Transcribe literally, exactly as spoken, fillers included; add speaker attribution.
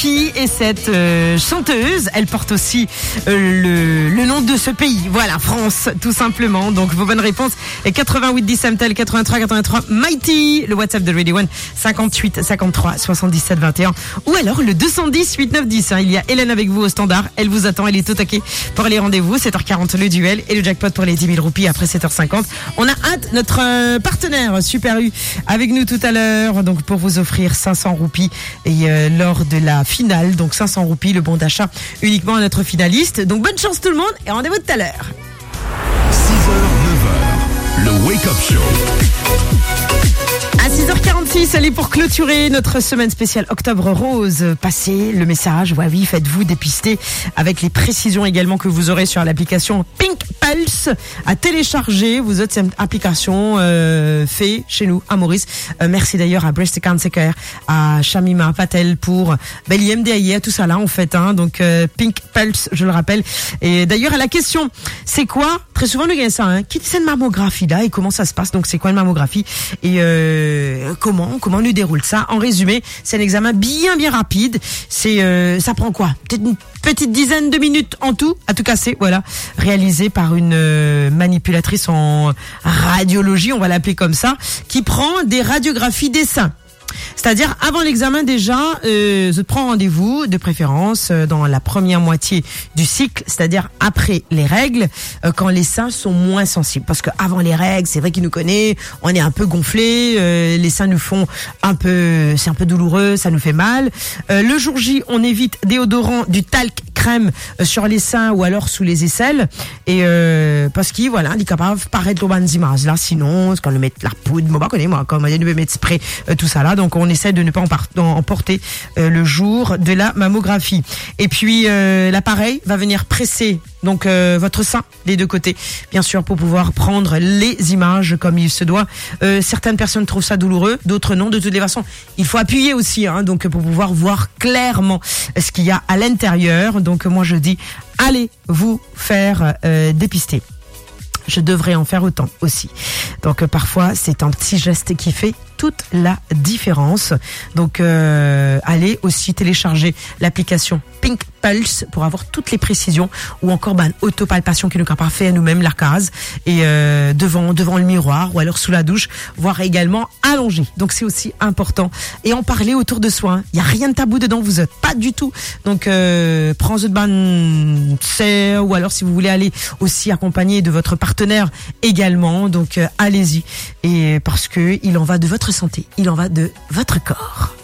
Speaker 1: Qui est cette euh, chanteuse? Elle porte aussi euh, le, le nom de ce pays. Voilà, France, tout simplement. Donc vos bonnes réponses. Et quatre-vingt-huit dix Samtel, quatre-vingt-trois quatre-vingt-trois Mighty, le WhatsApp de Radio One, cinquante-huit cinquante-trois soixante-dix-sept vingt et un. Ou alors le deux cent dix huit neuf dix. Hein. Il y a Hélène avec vous au standard. Elle vous attend, elle est au taquet pour les rendez-vous. sept heures quarante le duel et le jackpot pour les dix mille roupies après sept heures cinquante. On a hâte, notre euh, partenaire Super U avec nous tout à l'heure, donc pour vous offrir cinq cents roupies et euh, lors de la finale, donc cinq cents roupies, le bon d'achat uniquement à notre finaliste. Donc bonne chance tout le monde et rendez-vous tout à l'heure.
Speaker 2: six heures, neuf heures, le Wake Up Show.
Speaker 1: À six heures quarante-six, allez pour clôturer notre semaine spéciale Octobre Rose. Passez le message, ouais, oui, faites-vous dépister avec les précisions également que vous aurez sur l'application Pink Pulse à télécharger. Vous autres, cette application euh, fait chez nous à Maurice. Euh, merci d'ailleurs à Breast Cancer Care, à Shamima Patel pour ben, l'I M D A I, à tout ça là en fait. Hein, donc euh, Pink Pulse, je le rappelle. Et d'ailleurs à la question, c'est quoi? Très souvent nous gagnons ça. Hein, qui dit cette mammographie là et comment ça se passe? Donc c'est quoi une mammographie et euh, comment comment nous déroule ça? En résumé, c'est un examen bien bien rapide. C'est euh, ça prend quoi? Peut-être une petite dizaine de minutes en tout, à tout casser, voilà, réalisé par une euh, manipulatrice en radiologie, on va l'appeler comme ça, qui prend des radiographies des seins. C'est-à-dire, avant l'examen déjà, euh, je prends rendez-vous, de préférence, euh, dans la première moitié du cycle, c'est-à-dire après les règles, euh, quand les seins sont moins sensibles. Parce que avant les règles, c'est vrai qu'il nous connaît, on est un peu gonflé, euh, les seins nous font un peu, c'est un peu douloureux, ça nous fait mal. Euh, le jour J, on évite déodorant, du talc, crème euh, sur les seins ou alors sous les aisselles. Et euh, parce qu'il, voilà, il est capable de paraître l'obanzimas. Là, sinon, quand on le met la poudre, moi, connais moi, quand on va mettre spray, euh, tout ça là. Donc on essaie de ne pas emporter euh, le jour de la mammographie. Et puis euh, l'appareil va venir presser donc euh, votre sein des deux côtés, bien sûr, pour pouvoir prendre les images comme il se doit. Euh, certaines personnes trouvent ça douloureux, d'autres non. De toutes les façons, il faut appuyer aussi, hein, donc pour pouvoir voir clairement ce qu'il y a à l'intérieur. Donc moi je dis, allez vous faire euh, dépister. Je devrais en faire autant aussi. Donc euh, parfois c'est un petit geste qui fait toute la différence. Donc euh, allez aussi télécharger l'application Pink Pulse pour avoir toutes les précisions, ou encore ben, autopalpation qui nous a pas fait à nous-mêmes la case, et euh, devant devant le miroir ou alors sous la douche, voire également allongé. Donc c'est aussi important, et en parler autour de soi. Il y a rien de tabou dedans, vous êtes pas du tout. Donc euh, prends-le ban, ou alors si vous voulez aller aussi accompagné de votre partenaire également. Donc euh, allez-y, et parce que il en va de votre santé, il en va de votre corps.